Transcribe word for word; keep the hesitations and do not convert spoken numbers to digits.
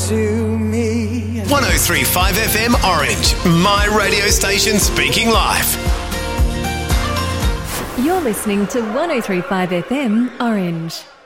to me. one oh three point five F M Orange, my radio station speaking live. You're listening to one oh three point five F M Orange.